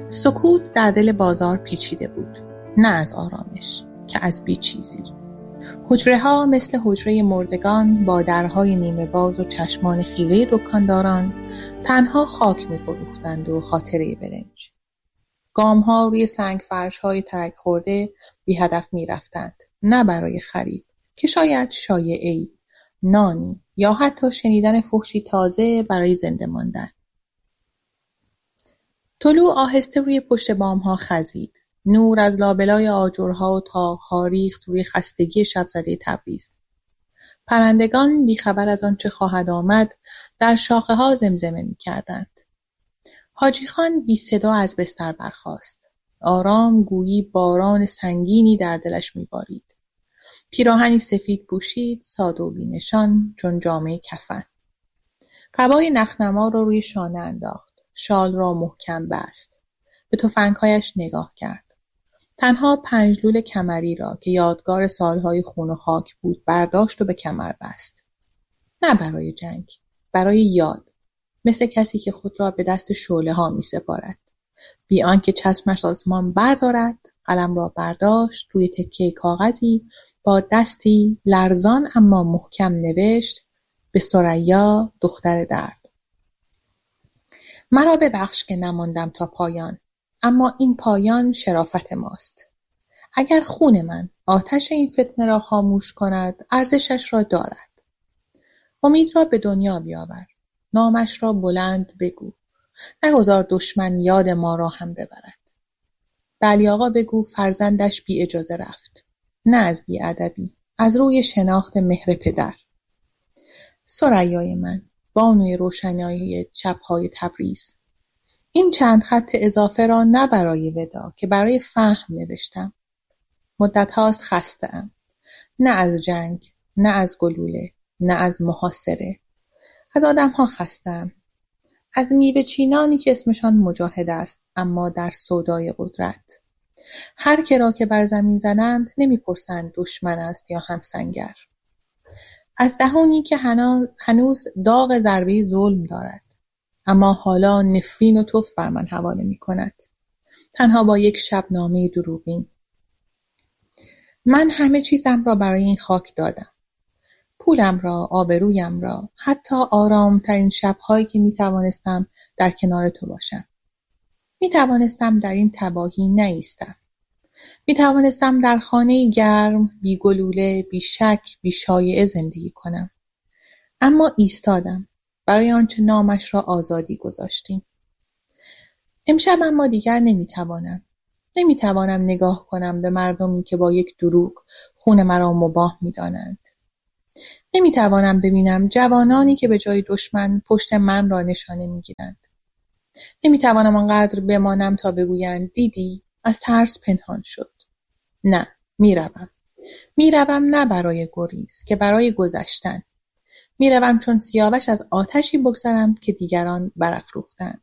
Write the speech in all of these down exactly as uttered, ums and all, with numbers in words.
سکوت در دل بازار پیچیده بود، نه از آرامش که از بیچیزی. حجره ها مثل حجره مردگان با درهای نیمه باز و چشمان خیره دکانداران تنها خاک می فروختند و خاطره برنج. گام ها روی سنگ فرش های ترک خورده بی هدف می رفتند، نه برای خرید که شاید شایعه‌ای، نانی یا حتی شنیدن فحشی تازه برای زنده ماندن. طلوع آهسته روی پشت بام ها خزید. نور از لابلای آجرها و طاق‌ها ریخت روی خستگی شب زده تبریز. پرندگان بیخبر از آنچه خواهد آمد در شاخه ها زمزمه می کردند. حاجی خان بی صدا از بستر برخاست. آرام گویی باران سنگینی در دلش می بارید. پیراهنی سفید پوشید، ساده و بی‌نشان چون جامه کفن. قبای نخنما را روی شانه انداخت. شال را محکم بست. به تفنگ‌هایش نگاه کرد. تنها پنج لول کمری را که یادگار سالهای خون و خاک بود برداشت و به کمر بست. نه برای جنگ، برای یاد. مثل کسی که خود را به دست شعله ها می سپارد. بی آنکه چشمش آسمان بردارد، قلم را برداشت، روی تکه کاغذی با دستی لرزان اما محکم نوشت: به ثریا دختر درد. مرا ببخش که نماندم تا پایان، اما این پایان شرافت ماست. اگر خون من آتش این فتنه را خاموش کند، ارزشش را دارد. امید را به دنیا بیاور. نامش را بلند بگو. نگذار دشمن یاد ما را هم ببرد. به علی آقا بگو فرزندش بی اجازه رفت. نه از بی ادبی، از روی شناخت مهر پدر. ثریای من، بانوی روشنایی شب‌های تبریز. این چند خط اضافه را نه برای ودا که برای فهم نوشتم. مدت هاست خسته‌ام. نه از جنگ، نه از گلوله، نه از محاصره. از آدم ها خسته‌ام. از میوه چینانی که اسمشان مجاهد است، اما در سودای قدرت. هر که را که بر زمین زنند نمیپرسند دشمن است یا همسنگر. از دهانی که هنوز داغ ضربه ظلم دارد، اما حالا نفرین و توف بر من حواله می کند. تنها با یک شبنامه دروغین. من همه چیزم را برای این خاک دادم. پولم را، آبرویم را، حتی آرامترین شب‌هایی که می توانستم در کنار تو باشم. می توانستم در این تباهی نایستم. می توانستم در خانه گرم، بی گلوله، بی شک، بی شایعه زندگی کنم. اما ایستادم. برای آنچه نامش را آزادی گذاشتیم. امشب اما دیگر نمیتوانم. نمیتوانم نگاه کنم به مردمی که با یک دروغ خون مرا مباح میدانند. نمیتوانم ببینم جوانانی که به جای دشمن پشت من را نشانه میگیرند. نمیتوانم آنقدر بمانم تا بگویند دیدی از ترس پنهان شد. نه، میروم. میروم نه برای گریز که برای گذشتن. میروم چون سیاوش از آتشی بگذرم که دیگران برافروختند.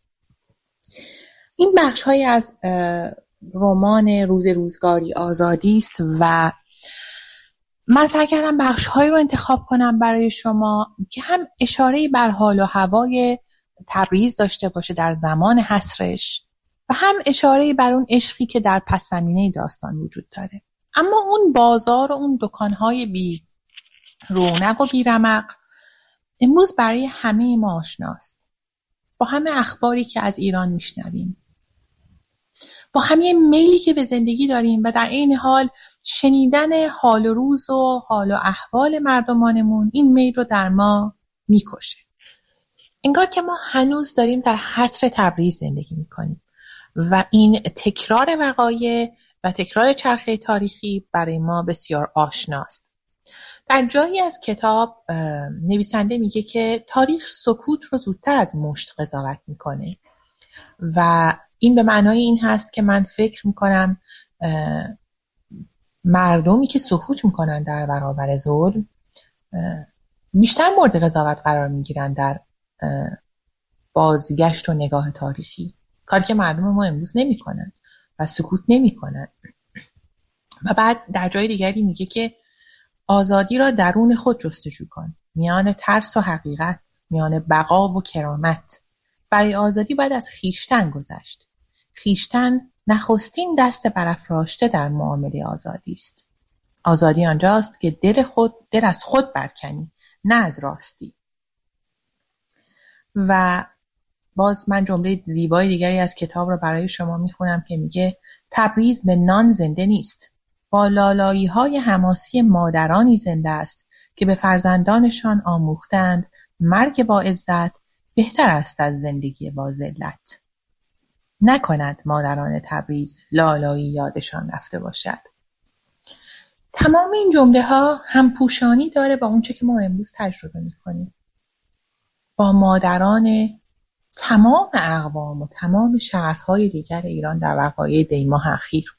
این بخش‌های از رمان روز روزگاری آزادی است و من سعی کردم بخش‌هایی رو انتخاب کنم برای شما که هم اشاره‌ای بر حال و هوای تبریز داشته باشه در زمان حصرش و هم اشاره‌ای بر اون عشقی که در پس زمینه داستان وجود داره. اما اون بازار و اون دکان‌های بی رونق و بی رمق امروز برای همه ما آشناست. با همه اخباری که از ایران میشنویم، با همه میلی که به زندگی داریم و در این حال شنیدن حال و روز و حال و احوال مردمانمون این میل رو در ما میکشه. انگار که ما هنوز داریم در حصر تبریز زندگی میکنیم و این تکرار وقایع و تکرار چرخه تاریخی برای ما بسیار آشناست. در جایی از کتاب نویسنده میگه که تاریخ سکوت رو زودتر از مشت قضاوت میکنه و این به معنای این هست که من فکر میکنم مردمی که سکوت میکنن در برابر ظلم بیشتر مورد قضاوت قرار میگیرن در بازگشت و نگاه تاریخی، کاری که مردم ما امروز نمیکنن و سکوت نمیکنن. و بعد در جای دیگری میگه که آزادی را درون خود جستجو کن، میان ترس و حقیقت، میان بقا و کرامت. برای آزادی باید از خویشتن گذشت. خیشتن نخستین دست برافراشته در معامله آزادی است. آزادی آنجاست که دل خود دل از خود برکنی، نه از راستی. و باز من جمله زیبای دیگری از کتاب را برای شما میخونم که میگه تبریز به نان زنده نیست، با لالایی های حماسی مادرانی زنده است که به فرزندانشان آموختند مرگ با عزت بهتر است از زندگی با ذلت. نکند مادران تبریز لالایی یادشان رفته باشد. تمام این جمله ها هم پوشانی داره با اون چه که ما امروز تجربه میکنیم، با مادران تمام اقوام و تمام شهرهای دیگر ایران در وقایع دی ماه اخیر.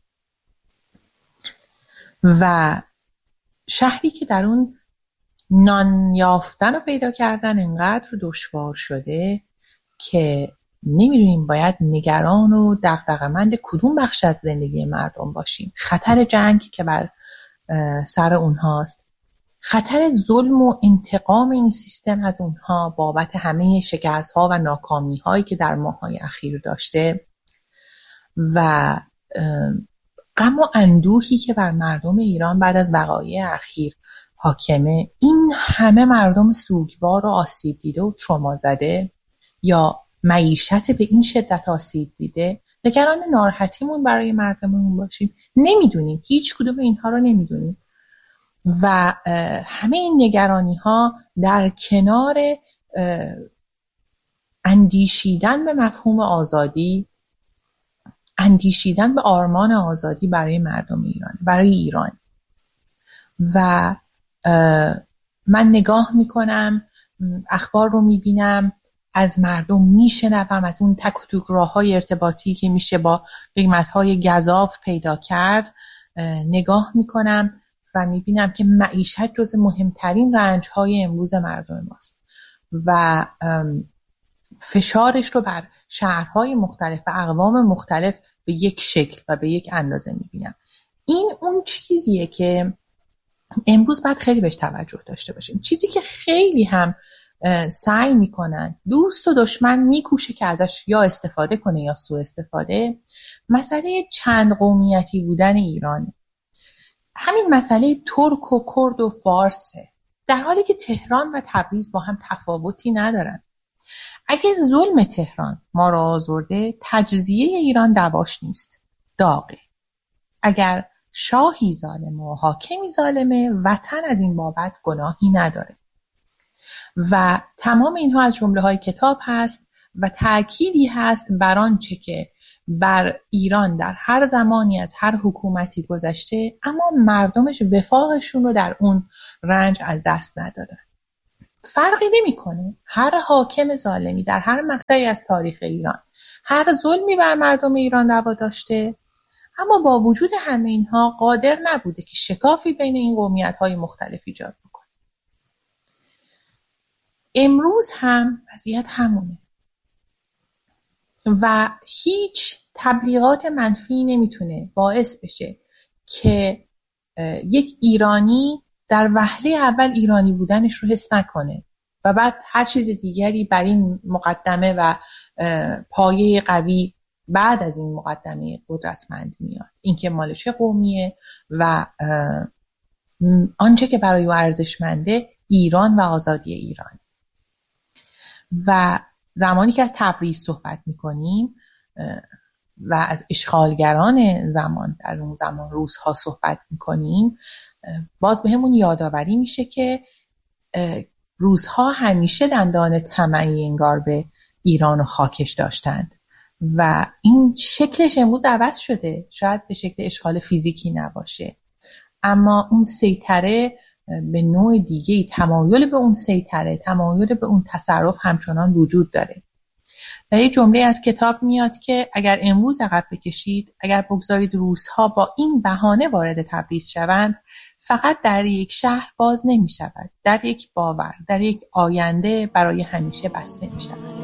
و شهری که در اون نان یافتن و پیدا کردن انقدر دشوار شده که نمیدونیم باید نگران و دغدغه‌مند کدوم بخش از زندگی مردم باشیم. خطر جنگ که بر سر اونهاست، خطر ظلم و انتقام این سیستم از اونها بابت همه شکست‌ها و ناکامی‌هایی که در ماه‌های اخیر داشته و غم و اندوهی که بر مردم ایران بعد از وقایع اخیر حاکمه. این همه مردم سوگوار و آسیب دیده و تروما زده یا معیشت به این شدت آسیب دیده، نگران ناراحتیمون برای مردممون باشیم؟ نمیدونیم، هیچ کدوم اینها رو نمیدونیم. و همه این نگرانی ها در کنار اندیشیدن به مفهوم آزادی، اندیشیدن به آرمان آزادی برای مردم ایران، برای ایران. و من نگاه میکنم، اخبار رو میبینم، از مردم میشنوم، از اون تک و توک راه‌های ارتباطی که میشه با قیمت‌های گزاف پیدا کرد نگاه میکنم و میبینم که معیشت جز مهمترین رنج‌های امروز مردم ماست و فشارش رو بر شهرهای مختلف و اقوام مختلف به یک شکل و به یک اندازه میبینم. این اون چیزیه که امروز باید خیلی بهش توجه داشته باشیم. چیزی که خیلی هم سعی میکنن، دوست و دشمن میکوشه که ازش یا استفاده کنه یا سوء استفاده، مسئله چند قومیتی بودن ایرانه. همین مسئله ترک و کرد و فارسه، در حالی که تهران و تبریز با هم تفاوتی ندارن. اگه ظلم تهران ما را آزرده، تجزیه ایران دواش نیست، داغه. اگر شاهی ظالمه و حاکمی ظالمه، وطن از این بابت گناهی نداره. و تمام اینها از جمله های کتاب هست و تأکیدی هست بر آنچه که بر ایران در هر زمانی از هر حکومتی گذشته، اما مردمش وفاقشون رو در اون رنج از دست ندادن. فرقی نمیکنه هر حاکم ظالمی در هر مقطعی از تاریخ ایران هر ظلمی بر مردم ایران روا داشته، اما با وجود همه اینها قادر نبوده که شکافی بین این قومیت‌های مختلف ایجاد بکنه. امروز هم وضعیت همونه و هیچ تبلیغات منفی نمیتونه باعث بشه که یک ایرانی در وهله اول ایرانی بودنش رو حس نکنه و بعد هر چیز دیگری بر این مقدمه و پایه قوی بعد از این مقدمه قدرتمند میاد. این که مال چه قومیه و آنچه که برای او ارزشمنده ایران و آزادی ایران. و زمانی که از تبریز صحبت میکنیم و از اشغالگران زمان در اون زمان روس‌ها صحبت میکنیم، باز به همون یادآوری میشه که روس‌ها همیشه دندان طمعی انگار به ایران و خاکش داشتند و این شکلش امروز عوض شده. شاید به شکل اشغال فیزیکی نباشه، اما اون سیطره به نوع دیگه‌ای، تمایل به اون سیطره، تمایل به اون تصرف همچنان وجود داره. و یه جمله از کتاب میاد که اگر امروز عقب بکشید، اگر بگذارید روس‌ها با این بهانه وارد تبریز شوند، فقط در یک شهر باز نمی شود، در یک باور، در یک آینده برای همیشه بسته می شود.